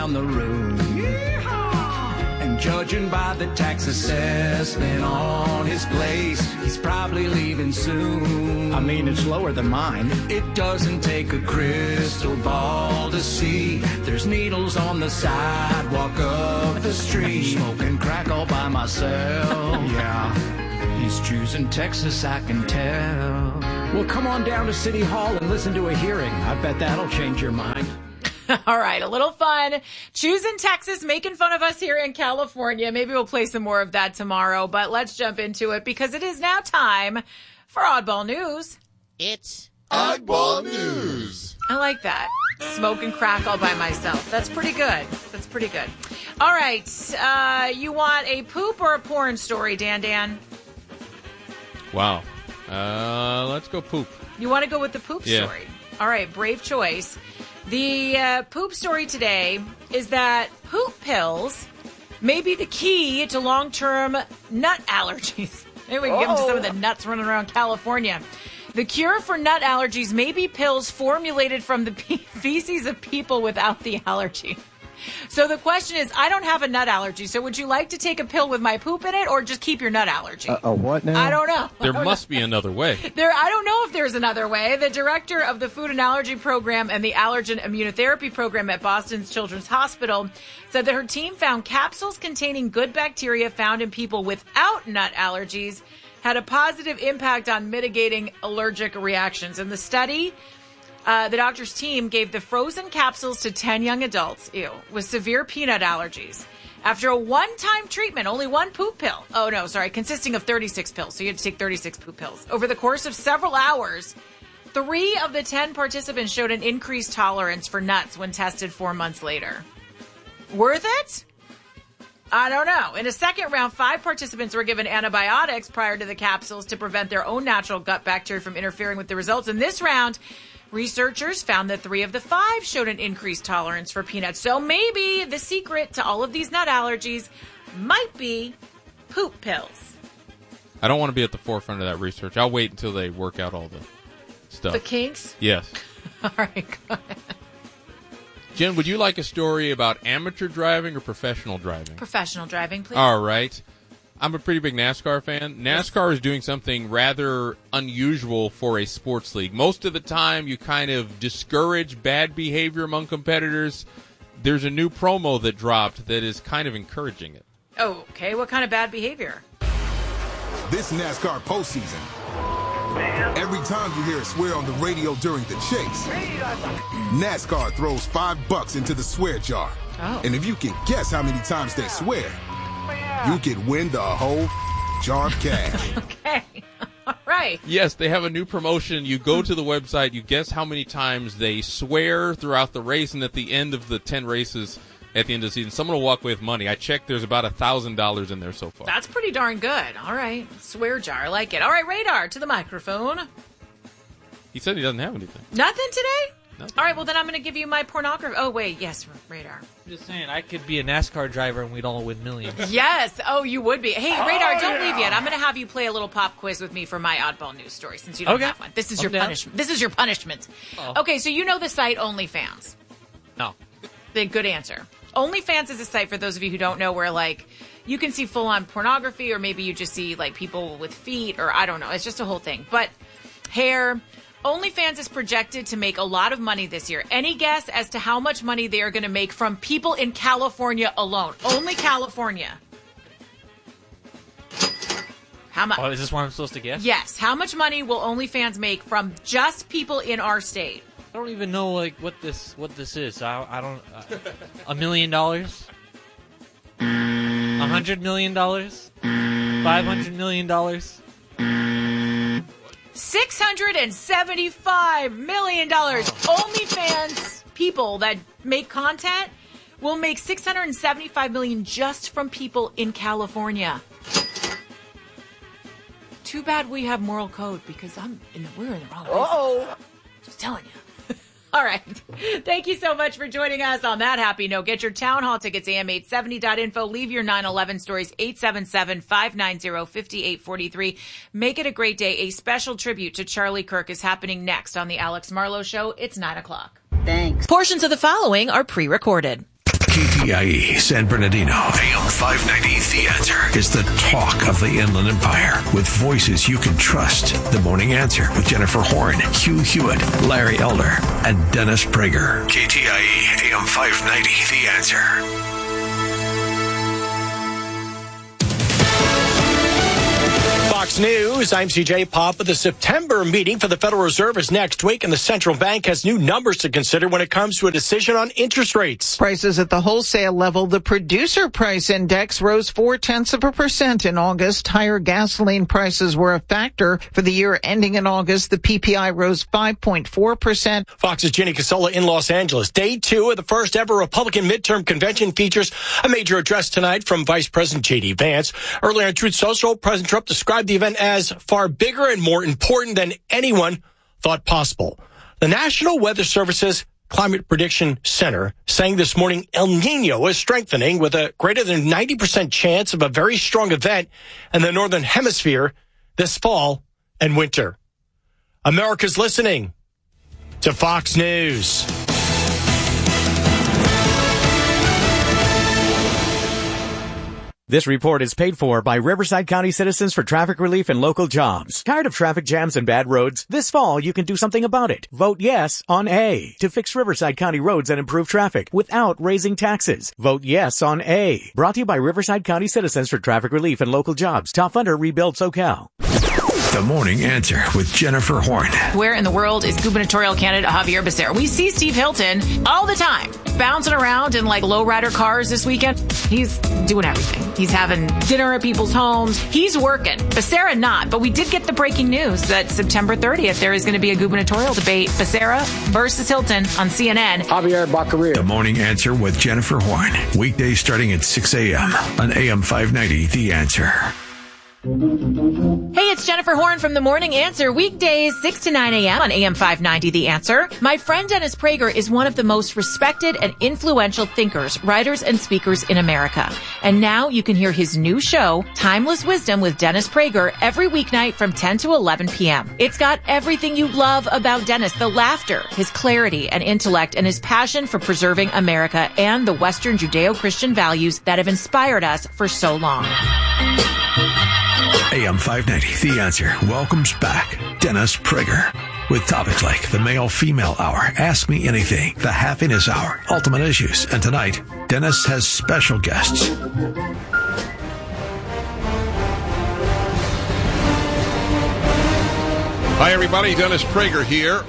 on the road. And judging by the tax assessment on his place, he's probably leaving soon. I mean, it's lower than mine. It doesn't take a crystal ball to see there's needles on the sidewalk of the street. Smoking crack all by myself. Yeah, he's choosing Texas, I can tell. Well, come on down to City Hall and listen to a hearing. I bet that'll change your mind. All right, a little fun. Choosing Texas, making fun of us here in California. Maybe we'll play some more of that tomorrow, but let's jump into it because it is now time for Oddball News. It's Oddball News. I like that. Smoking crack all by myself. That's pretty good. That's pretty good. All right, you want a poop or a porn story, Dan? Wow. Let's go poop. You want to go with the poop story? All right, brave choice. The poop story today is that poop pills may be the key to long-term nut allergies. Maybe we can give them to some of the nuts running around California. The cure for nut allergies may be pills formulated from the feces of people without the allergy. So the question is, I don't have a nut allergy, so would you like to take a pill with my poop in it or just keep your nut allergy? A what now? I don't know. There must be another way. I don't know if there's another way. The director of the Food and Allergy Program and the Allergen Immunotherapy Program at Boston's Children's Hospital said that her team found capsules containing good bacteria found in people without nut allergies had a positive impact on mitigating allergic reactions. In the study, the doctor's team gave the frozen capsules to 10 young adults, with severe peanut allergies. After a one-time treatment, only one poop pill. Consisting of 36 pills. So you had to take 36 poop pills. Over the course of several hours, 3 of the 10 participants showed an increased tolerance for nuts when tested 4 months later. Worth it? I don't know. In a second round, 5 participants were given antibiotics prior to the capsules to prevent their own natural gut bacteria from interfering with the results. In this round, researchers found that 3 of the 5 showed an increased tolerance for peanuts. So maybe the secret to all of these nut allergies might be poop pills. I don't want to be at the forefront of that research. I'll wait until they work out all the stuff. The kinks? Yes. All right, go ahead. Jen, would you like a story about amateur driving or professional driving? Professional driving, please. All right. I'm a pretty big NASCAR fan. NASCAR is doing something rather unusual for a sports league. Most of the time, you kind of discourage bad behavior among competitors. There's a new promo that dropped that is kind of encouraging it. Oh, okay. What kind of bad behavior? This NASCAR postseason, every time you hear a swear on the radio during the chase, NASCAR throws $5 into the swear jar. Oh. And if you can guess how many times they swear, you could win the whole jar of cash. Okay. All right. Yes, they have a new promotion. You go to the website, you guess how many times they swear throughout the race, and at the end of the 10 races at the end of the season, someone will walk away with money. I checked, there's about $1,000 in there so far. That's pretty darn good. All right. Swear jar. I like it. All right, Radar, to the microphone. He said he doesn't have anything. Nothing today? Nothing. All right, well, then I'm going to give you my pornography. Oh, wait. Yes, Radar. I'm just saying, I could be a NASCAR driver and we'd all win millions. Yes. Oh, you would be. Hey, Radar, don't leave yet. I'm going to have you play a little pop quiz with me for my oddball news story since you don't have one. This is your punishment. This is your punishment. Oh. Okay, so you know the site OnlyFans. No. Good answer. OnlyFans is a site, for those of you who don't know, where, like, you can see full-on pornography, or maybe you just see, like, people with feet, or I don't know. It's just a whole thing. But hair. OnlyFans is projected to make a lot of money this year. Any guess as to how much money they are going to make from people in California alone? Only California. How much? Oh, is this what I'm supposed to guess? Yes. How much money will OnlyFans make from just people in our state? I don't even know what this is. I don't. $1 million? $100 million? $500 million? $675 million. OnlyFans people that make content will make $675 million just from people in California. Too bad we have moral code because we're in the wrong place. Just telling you. All right. Thank you so much for joining us on that happy note. Get your town hall tickets, am870.info. Leave your 9/11 stories, 877-590-5843. Make it a great day. A special tribute to Charlie Kirk is happening next on the Alex Marlowe Show. It's 9 o'clock. Thanks. Portions of the following are pre-recorded. KTIE San Bernardino, AM 590, The Answer, is the talk of the Inland Empire with voices you can trust. The Morning Answer with Jennifer Horn, Hugh Hewitt, Larry Elder, and Dennis Prager. KTIE AM 590, The Answer. Fox News, I'm CJ Pop. The September meeting for the Federal Reserve is next week, and the central bank has new numbers to consider when it comes to a decision on interest rates. Prices at the wholesale level. The producer price index rose 0.4% in August. Higher gasoline prices were a factor. For the year ending in August, the PPI rose 5.4%. Fox's Ginny Casola in Los Angeles. Day 2 of the first ever Republican midterm convention features a major address tonight from Vice President J.D. Vance. Earlier on Truth Social, President Trump described the event as far bigger and more important than anyone thought possible. The National Weather Service's Climate Prediction Center saying this morning El Nino is strengthening with a greater than 90% chance of a very strong event in the Northern Hemisphere this fall and winter. America's listening to Fox News. This report is paid for by Riverside County Citizens for Traffic Relief and Local Jobs. Tired of traffic jams and bad roads? This fall, you can do something about it. Vote yes on A to fix Riverside County roads and improve traffic without raising taxes. Vote yes on A. Brought to you by Riverside County Citizens for Traffic Relief and Local Jobs. Top funder, Rebuild SoCal. The Morning Answer with Jennifer Horn. Where in the world is gubernatorial candidate Javier Becerra? We see Steve Hilton all the time, bouncing around in like lowrider cars this weekend. He's doing everything. He's having dinner at people's homes. He's working. Becerra not, but we did get the breaking news that September 30th, there is going to be a gubernatorial debate, Becerra versus Hilton on CNN. Javier Baccaria. The Morning Answer with Jennifer Horn. Weekdays starting at 6 a.m. on AM 590, The Answer. Hey, it's Jennifer Horn from The Morning Answer, weekdays 6 to 9 a.m. on AM 590 The Answer. My friend Dennis Prager is one of the most respected and influential thinkers, writers, and speakers in America. And now you can hear his new show, Timeless Wisdom with Dennis Prager, every weeknight from 10 to 11 p.m. It's got everything you love about Dennis, the laughter, his clarity and intellect, and his passion for preserving America and the Western Judeo-Christian values that have inspired us for so long. AM 590, The Answer, welcomes back Dennis Prager with topics like the Male-Female Hour, Ask Me Anything, the Happiness Hour, Ultimate Issues, and tonight, Dennis has special guests. Hi, everybody. Dennis Prager here.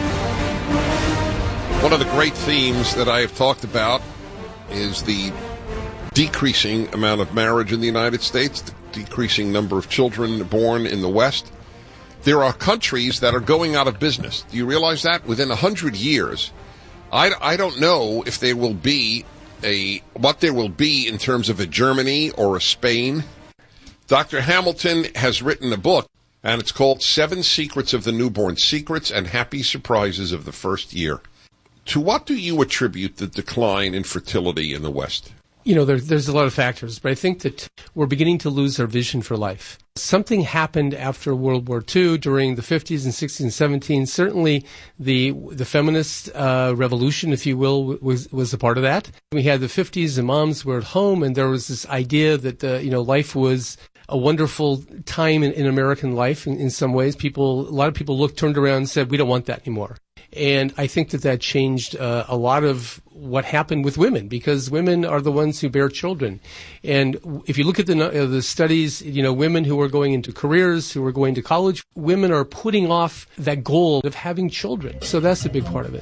One of the great themes that I have talked about is the decreasing amount of marriage in the United States, the decreasing number of children born in the West. There are countries that are going out of business. Do you realize that? Within 100 years, I don't know if there will be what there will be in terms of a Germany or a Spain. Dr. Hamilton has written a book, and it's called 7 Secrets of the Newborn, Secrets and Happy Surprises of the First Year. To what do you attribute the decline in fertility in the West? You know, there's a lot of factors, but I think that we're beginning to lose our vision for life. Something happened after World War II during the 50s and 60s and 70s. Certainly the feminist revolution, if you will, was a part of that. We had the 50s and moms were at home, and there was this idea that, life was a wonderful time in American life in some ways. A lot of people turned around and said, we don't want that anymore. And I think that changed a lot of what happened with women, because women are the ones who bear children. And if you look at the studies, women who are going into careers, who are going to college, women are putting off that goal of having children. So that's a big part of it.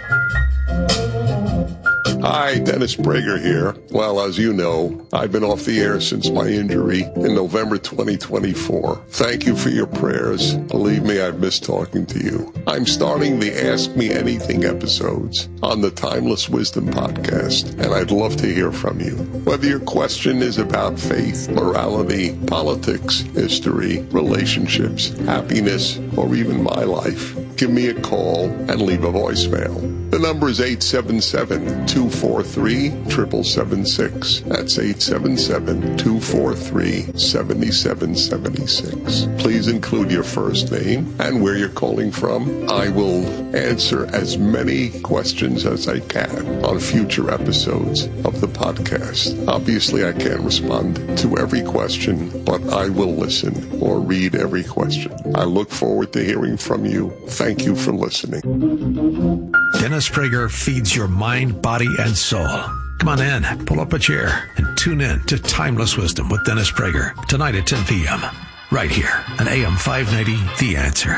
Hi, Dennis Prager here. Well, as you know, I've been off the air since my injury in November 2024. Thank you for your prayers. Believe me, I've missed talking to you. I'm starting the Ask Me Anything episodes on the Timeless Wisdom podcast, and I'd love to hear from you. Whether your question is about faith, morality, politics, history, relationships, happiness, or even my life, give me a call and leave a voicemail. The number is 877-243-7776. That's 877-243-7776. Please include your first name and where you're calling from. I will answer as many questions as I can on future episodes of the podcast. Obviously, I can't respond to every question, but I will listen or read every question. I look forward to hearing from you. Thank you for listening. Dennis Prager feeds your mind, body, and soul. Come on in, pull up a chair, and tune in to Timeless Wisdom with Dennis Prager tonight at 10 p.m. right here on AM 590, The Answer.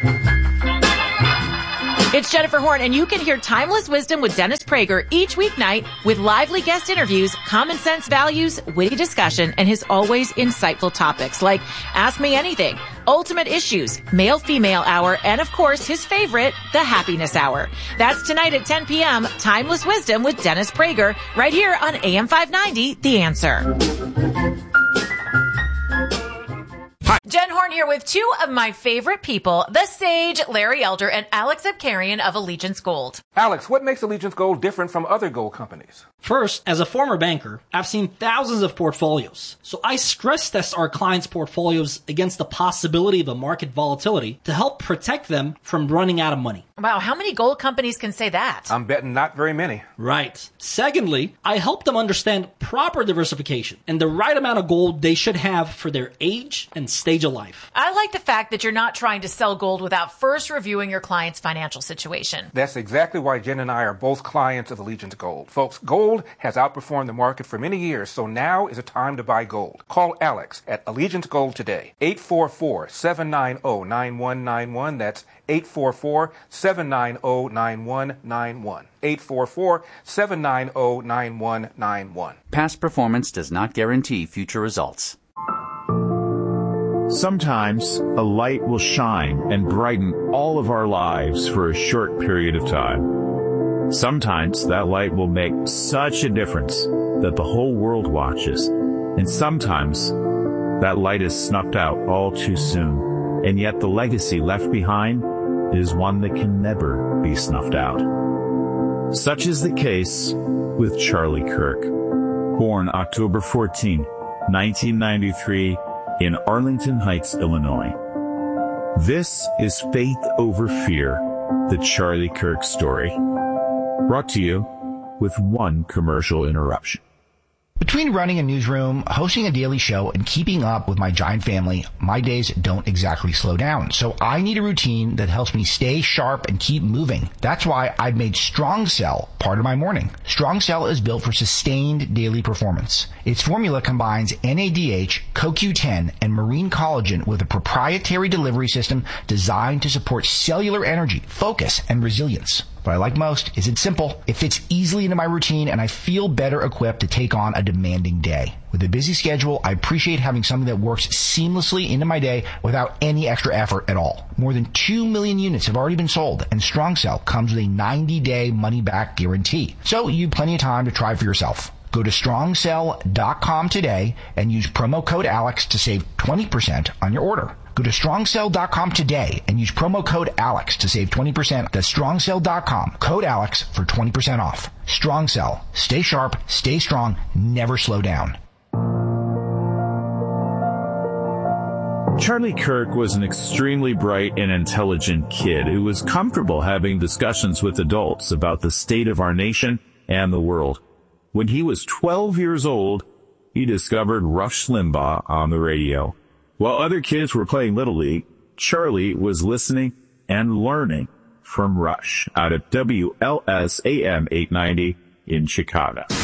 It's Jennifer Horn, and you can hear Timeless Wisdom with Dennis Prager each weeknight with lively guest interviews, common sense values, witty discussion, and his always insightful topics like Ask Me Anything, Ultimate Issues, Male-Female Hour, and of course, his favorite, the Happiness Hour. That's tonight at 10 p.m., Timeless Wisdom with Dennis Prager, right here on AM 590, The Answer. Hi. Jen Horn here with two of my favorite people, the sage Larry Elder and Alex Abkarian of Allegiance Gold. Alex, what makes Allegiance Gold different from other gold companies? First, as a former banker, I've seen thousands of portfolios. So I stress test our clients' portfolios against the possibility of a market volatility to help protect them from running out of money. Wow, how many gold companies can say that? I'm betting not very many. Right. Secondly, I help them understand proper diversification and the right amount of gold they should have for their age and stage of life. I like the fact that you're not trying to sell gold without first reviewing your client's financial situation. That's exactly why Jen and I are both clients of Allegiance Gold. Folks, gold has outperformed the market for many years, so now is a time to buy gold. Call Alex at Allegiance Gold today. 844-790-9191. That's 844-790-9191. 844-790-9191. Past performance does not guarantee future results. Sometimes a light will shine and brighten all of our lives for a short period of time. Sometimes that light will make such a difference that the whole world watches. And sometimes that light is snuffed out all too soon. And yet the legacy left behind is one that can never be snuffed out. Such is the case with Charlie Kirk, born October 14, 1993, in Arlington Heights, Illinois. This is Faith Over Fear, the Charlie Kirk story. Brought to you with one commercial interruption. Between running a newsroom, hosting a daily show, and keeping up with my giant family, my days don't exactly slow down. So I need a routine that helps me stay sharp and keep moving. That's why I've made Strong Cell part of my morning. Strong Cell is built for sustained daily performance. Its formula combines NADH, CoQ10, and marine collagen with a proprietary delivery system designed to support cellular energy, focus, and resilience. What I like most is it's simple, it fits easily into my routine, and I feel better equipped to take on a demanding day. With a busy schedule, I appreciate having something that works seamlessly into my day without any extra effort at all. More than 2 million units have already been sold, and Strong Cell comes with a 90-day money-back guarantee. So you have plenty of time to try for yourself. Go to strongcell.com today and use promo code ALEX to save 20% on your order. Go to strongcell.com today and use promo code ALEX to save 20%. That's strongcell.com, code ALEX for 20% off. Strong Cell. Stay sharp, stay strong, never slow down. Charlie Kirk was an extremely bright and intelligent kid who was comfortable having discussions with adults about the state of our nation and the world. When he was 12 years old, he discovered Rush Limbaugh on the radio. While other kids were playing Little League, Charlie was listening and learning from Rush out of WLS AM 890 in Chicago.